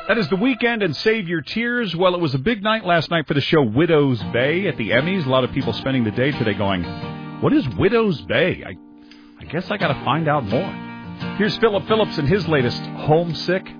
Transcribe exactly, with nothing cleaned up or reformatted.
That is The Weeknd and Save Your Tears. Well, it was a big night last night for the show Widow's Bay at the Emmys. A lot of people spending the day today going, what is Widow's Bay? I, I guess I got to find out more. Here's Philip Phillips and his latest, Homesick.